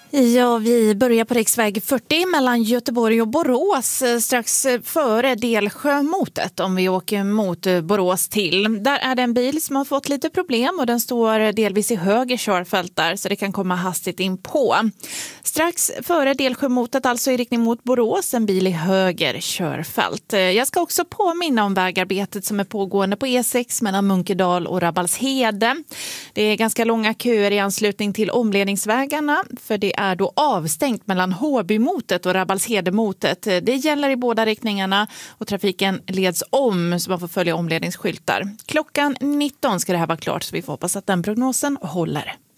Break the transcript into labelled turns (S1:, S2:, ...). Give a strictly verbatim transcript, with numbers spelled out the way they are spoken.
S1: Ja, vi börjar på riksväg fyrtio mellan Göteborg och Borås strax före Delsjömotet om vi åker mot Borås till. Där är det en bil som har fått lite problem och den står delvis i höger körfält där så det kan komma hastigt in på. Strax före Delsjömotet, alltså i riktning mot Borås, en bil i höger körfält. Jag ska också påminna om vägarbetet som är pågående på E sex mellan Munkedal och Rabbalshede. Det är ganska långa köer i anslutning till omledningsvägarna för det är då avstängt mellan Håbymotet och Rabbalshedemotet. Det gäller i båda riktningarna och trafiken leds om så man får följa omledningsskyltar. Klockan nitton ska det här vara klart så vi får hoppas att den prognosen håller.